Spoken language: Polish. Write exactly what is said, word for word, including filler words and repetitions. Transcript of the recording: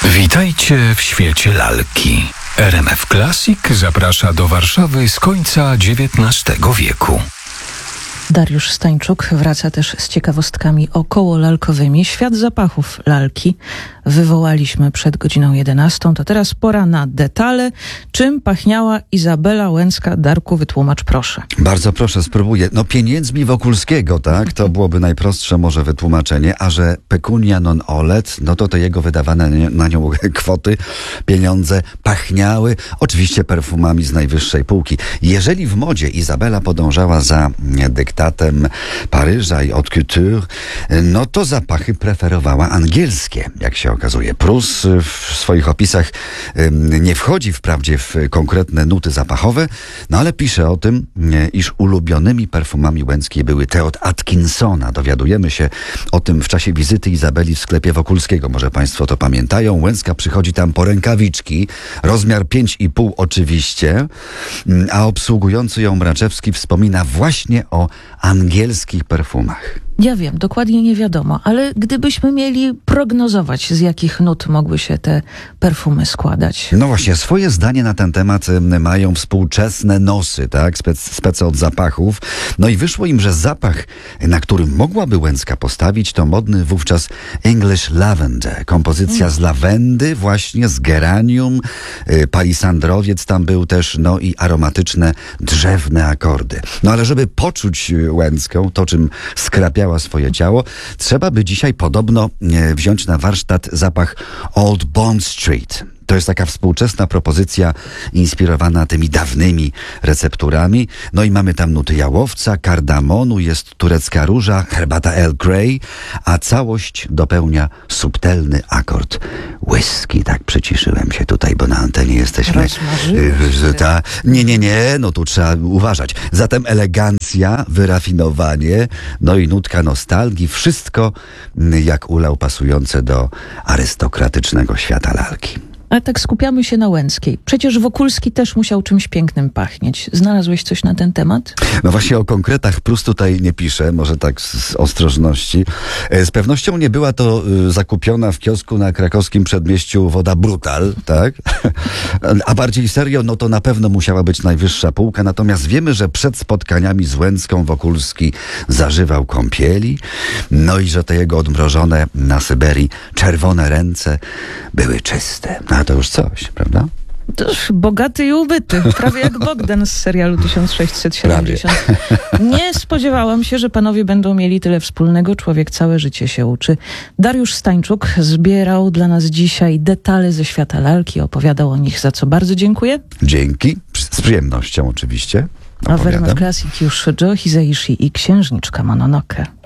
Witajcie w świecie lalki. R M F Classic zaprasza do Warszawy z końca dziewiętnastego wieku. Dariusz Stańczuk wraca też z ciekawostkami okołolalkowymi. Świat zapachów lalki wywołaliśmy przed godziną jedenastą. To teraz pora na detale. Czym pachniała Izabela Łęcka? Darku, wytłumacz proszę. Bardzo proszę, spróbuję. No pieniędzmi Wokulskiego, tak? To byłoby najprostsze może wytłumaczenie, a że pecunia non olet, no to te jego wydawane na nią kwoty, pieniądze pachniały oczywiście perfumami z najwyższej półki. Jeżeli w modzie Izabela podążała za dyktatem Paryża i haute couture, no to zapachy preferowała angielskie, jak się okazuje. Prus w swoich opisach nie wchodzi wprawdzie w konkretne nuty zapachowe, no ale pisze o tym, iż ulubionymi perfumami Łęckiej były te od Atkinsona. Dowiadujemy się o tym w czasie wizyty Izabeli w sklepie Wokulskiego. Może państwo to pamiętają. Łęcka przychodzi tam po rękawiczki, rozmiar pięć i pół oczywiście, a obsługujący ją Mraczewski wspomina właśnie o angielskich perfumach. Ja wiem, dokładnie nie wiadomo, ale gdybyśmy mieli prognozować, z jakich nut mogły się te perfumy składać. No właśnie, swoje zdanie na ten temat mają współczesne nosy, tak? Spec, spece od zapachów. No i wyszło im, że zapach, na którym mogłaby Łęcka postawić, to modny wówczas English Lavender. Kompozycja z lawendy, właśnie z geranium, palisandrowiec tam był też, no i aromatyczne, drzewne akordy. No ale żeby poczuć Łęcką, to czym skrapia swoje ciało, trzeba by dzisiaj podobno e, wziąć na warsztat zapach Old Bond Street. To jest taka współczesna propozycja inspirowana tymi dawnymi recepturami. No i mamy tam nuty jałowca, kardamonu, jest turecka róża, herbata Earl Grey, a całość dopełnia subtelny akord whisky. Tak przyciszyłem się tutaj, bo na antenie jesteśmy. Yy, ta, nie, nie, nie, no tu trzeba uważać. Zatem elegancja, wyrafinowanie, no i nutka nostalgii. Wszystko jak ulał pasujące do arystokratycznego świata lalki. Ale tak skupiamy się na Łęckiej. Przecież Wokulski też musiał czymś pięknym pachnieć. Znalazłeś coś na ten temat? No właśnie o konkretach Prus tutaj nie pisze, może tak z, z ostrożności. Z pewnością nie była to y, zakupiona w kiosku na krakowskim przedmieściu woda Brutal, tak? A bardziej serio, no to na pewno musiała być najwyższa półka, natomiast wiemy, że przed spotkaniami z Łęcką Wokulski zażywał kąpieli, no i że te jego odmrożone na Syberii czerwone ręce były czyste. A to już coś, prawda? To już bogaty i ubyty, prawie jak Bogdan z serialu tysiąc sześćset siedemdziesiąt. Nie spodziewałam się, że panowie będą mieli tyle wspólnego. Człowiek całe życie się uczy. Dariusz Stańczuk zbierał dla nas dzisiaj detale ze świata lalki, opowiadał o nich, za co bardzo dziękuję. Dzięki, z przyjemnością oczywiście. A w R M F Classic już Joe Hisaishi i księżniczka Mononoke.